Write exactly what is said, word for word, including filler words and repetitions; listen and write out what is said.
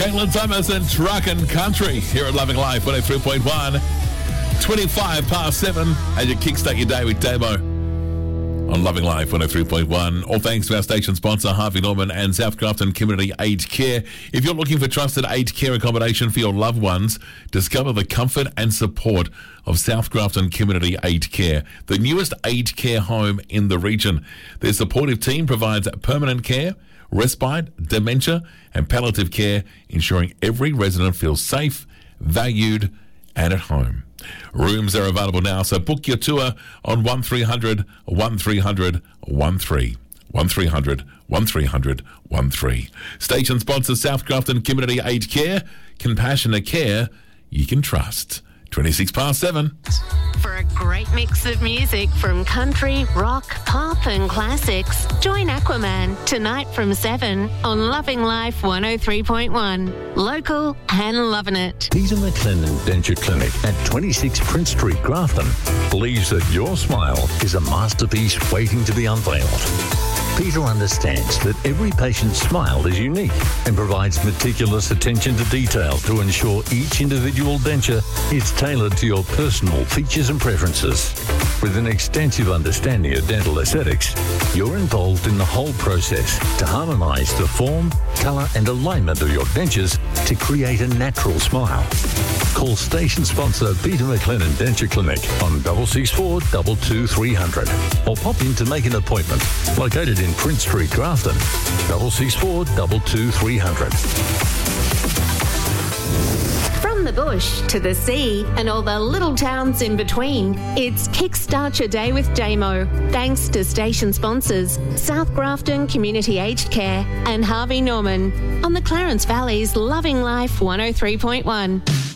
Caitlin Thomas and Truck and Country here at Loving Life one oh three point one. twenty-five past seven as you kickstart your day with Damo on Loving Life one oh three point one. All thanks to our station sponsor, Harvey Norman and South Grafton Community Aged Care. If you're looking for trusted aged care accommodation for your loved ones, discover the comfort and support of South Grafton Community Aged Care, the newest aged care home in the region. Their supportive team provides permanent care, respite, dementia and palliative care, ensuring every resident feels safe, valued and at home. Rooms are available now, so book your tour on one three hundred, one three hundred, one three. one three hundred, one three hundred, one three. Station sponsor South Grafton Community Aged Care, compassionate care you can trust. twenty-six past seven. For a great mix of music from country, rock, pop and classics, join Aquaman tonight from seven on Loving Life one oh three point one. Local and loving it. Peter McLennan Denture Clinic at twenty-six Prince Street, Grafton, believes that your smile is a masterpiece waiting to be unveiled. Peter understands that every patient's smile is unique and provides meticulous attention to detail to ensure each individual denture is tailored to your personal features and preferences. With an extensive understanding of dental aesthetics, you're involved in the whole process to harmonise the form, colour and alignment of your dentures to create a natural smile. Call station sponsor Peter McLennan Denture Clinic on six six four, two two three hundred or pop in to make an appointment. Located in Prince Street, Grafton, six six four, two two three hundred. From the bush to the sea and all the little towns in between, it's Kickstart Your Day with Damo. Thanks to station sponsors South Grafton Community Aged Care and Harvey Norman on the Clarence Valley's Loving Life one oh three point one.